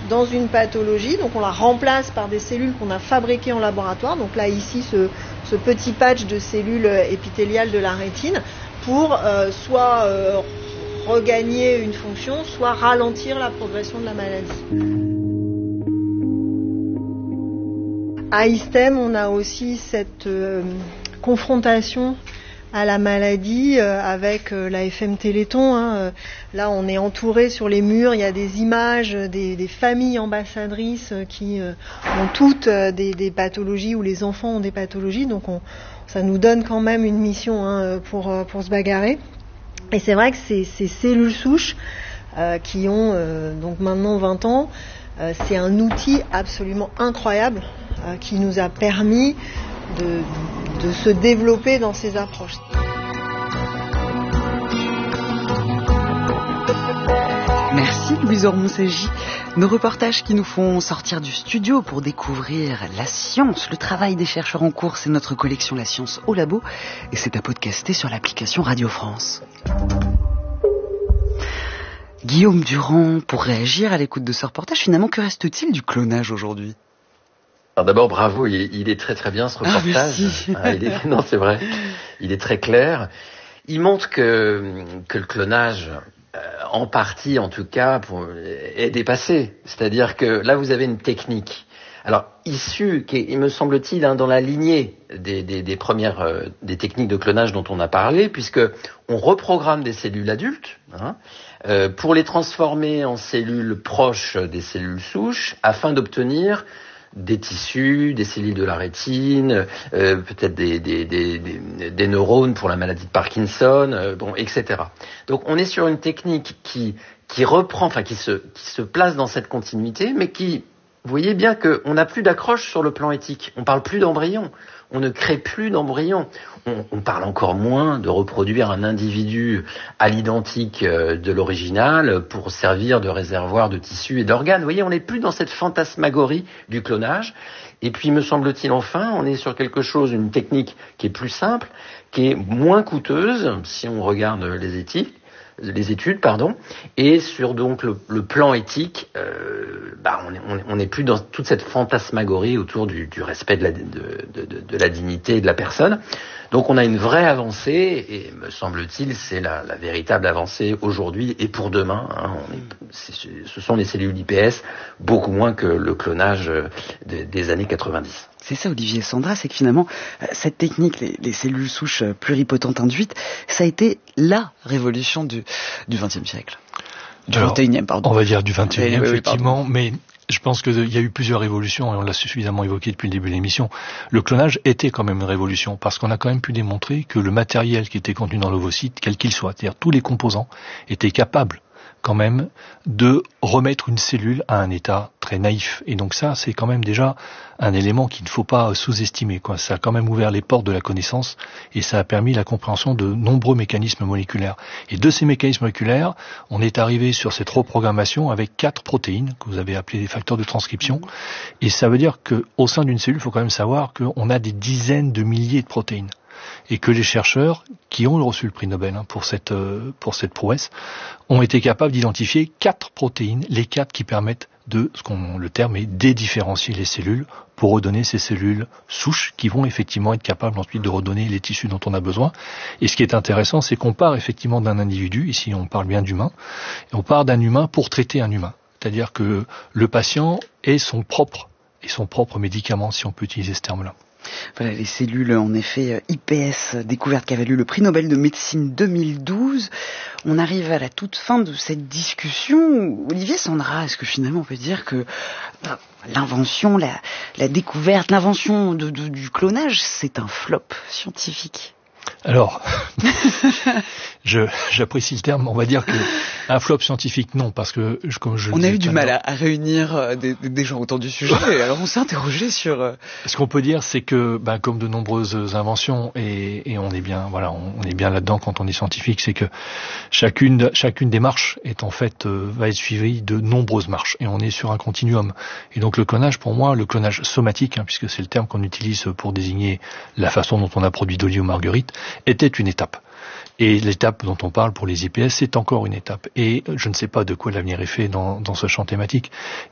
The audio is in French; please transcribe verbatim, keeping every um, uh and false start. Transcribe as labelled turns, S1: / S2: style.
S1: dans une pathologie, donc on la remplace par des cellules qu'on a fabriquées en laboratoire. Donc là ici ce, ce petit patch de cellules épithéliales de la rétine pour euh, soit euh, regagner une fonction, soit ralentir la progression de la maladie. À ISTEM, on a aussi cette euh, confrontation à la maladie euh, avec euh, la F M Téléthon. Hein. Là, on est entouré sur les murs, il y a des images des, des familles ambassadrices euh, qui euh, ont toutes euh, des, des pathologies, ou les enfants ont des pathologies, donc on, ça nous donne quand même une mission hein, pour, pour se bagarrer. Et c'est vrai que ces, ces cellules souches euh, qui ont euh, donc maintenant vingt ans, euh, c'est un outil absolument incroyable euh, qui nous a permis de, de se développer dans ces approches.
S2: Merci Louise Ormonsagi. Nos reportages qui nous font sortir du studio pour découvrir la science, le travail des chercheurs en cours, c'est notre collection La Science au Labo et c'est à podcaster sur l'application Radio France. Guillaume Durand, pour réagir à l'écoute de ce reportage, finalement, que reste-t-il du clonage aujourd'hui ?
S3: Alors d'abord, bravo, il est, il est très très bien ce reportage.
S2: Ah,
S3: ah, il est, non, c'est vrai, il est très clair. Il montre que, que le clonage, euh, en partie en tout cas, pour, est dépassé. C'est-à-dire que là, vous avez une technique. Alors, issue, qui est, il me semble-t-il, hein, dans la lignée des, des, des premières euh, des techniques de clonage dont on a parlé, puisque on reprogramme des cellules adultes hein, euh, pour les transformer en cellules proches des cellules souches, afin d'obtenir des tissus, des cellules de la rétine, euh, peut-être des, des, des, des, des neurones pour la maladie de Parkinson, euh, bon, et cetera. Donc, on est sur une technique qui qui reprend, enfin, qui se qui se place dans cette continuité, mais qui vous voyez bien qu'on n'a plus d'accroche sur le plan éthique. On parle plus d'embryon. On ne crée plus d'embryon. On, on parle encore moins de reproduire un individu à l'identique de l'original pour servir de réservoir de tissus et d'organes. Vous voyez, on n'est plus dans cette fantasmagorie du clonage. Et puis, me semble-t-il, enfin, on est sur quelque chose, une technique qui est plus simple, qui est moins coûteuse, si on regarde les éthiques. les études, pardon, et sur donc le, le plan éthique, euh, bah on n'est on, on est plus dans toute cette fantasmagorie autour du, du respect de la, de, de, de, de la dignité de la personne. Donc on a une vraie avancée, et me semble-t-il, c'est la, la véritable avancée aujourd'hui et pour demain. Hein, on est, c'est, ce sont les cellules I P S, beaucoup moins que le clonage de, des années quatre-vingt-dix.
S2: C'est ça, Olivier Sandra, c'est que finalement, cette technique, les, les cellules souches pluripotentes induites, ça a été la révolution du, du vingtième siècle. Du
S4: Alors,
S2: vingt et unième, pardon.
S4: On va dire du vingt et unième,
S2: oui, oui,
S4: effectivement,
S2: pardon.
S4: mais je pense qu'il y a eu plusieurs révolutions, et on l'a suffisamment évoqué depuis le début de l'émission. Le clonage était quand même une révolution, parce qu'on a quand même pu démontrer que le matériel qui était contenu dans l'ovocyte, quel qu'il soit, c'est-à-dire tous les composants, étaient capables quand même de remettre une cellule à un état très naïf. Et donc ça, c'est quand même déjà un élément qu'il ne faut pas sous-estimer, quoi. Ça a quand même ouvert les portes de la connaissance et ça a permis la compréhension de nombreux mécanismes moléculaires. Et de ces mécanismes moléculaires, on est arrivé sur cette reprogrammation avec quatre protéines que vous avez appelées des facteurs de transcription. Et ça veut dire qu'au sein d'une cellule, il faut quand même savoir qu'on a des dizaines de milliers de protéines. Et que les chercheurs qui ont reçu le prix Nobel hein, pour cette euh, pour cette prouesse ont été capables d'identifier quatre protéines, les quatre qui permettent de ce qu'on le terme est dédifférencier les cellules pour redonner ces cellules souches qui vont effectivement être capables ensuite de redonner les tissus dont on a besoin. Et ce qui est intéressant, c'est qu'on part effectivement d'un individu, ici on parle bien d'humain, et on part d'un humain pour traiter un humain. C'est-à-dire que le patient est son propre et son propre médicament, si on peut utiliser ce terme-là.
S2: Voilà, les cellules, en effet, I P S, découverte qui a valu le prix Nobel de médecine deux mille douze. On arrive à la toute fin de cette discussion. Olivier Sandra, est-ce que finalement on peut dire que bah, l'invention, la, la découverte, l'invention de, de, du clonage, c'est un flop scientifique ?
S4: Alors, je, j'apprécie le terme, on va dire que un flop scientifique, non, parce que comme je
S2: on a eu du mal
S4: à,
S2: à réunir des, des gens autour du sujet, et alors on s'est interrogé sur...
S4: Ce qu'on peut dire, c'est que, ben, comme de nombreuses inventions, et, et on est bien, voilà, on, on est bien là-dedans quand on est scientifique, c'est que chacune, chacune des marches est en fait euh, va être suivie de nombreuses marches, et on est sur un continuum. Et donc le clonage, pour moi, le clonage somatique, hein, puisque c'est le terme qu'on utilise pour désigner la façon dont on a produit Dolly ou Marguerite, était une étape. Et l'étape dont on parle pour les I P S, c'est encore une étape. Et je ne sais pas de quoi l'avenir est fait dans, dans ce champ thématique.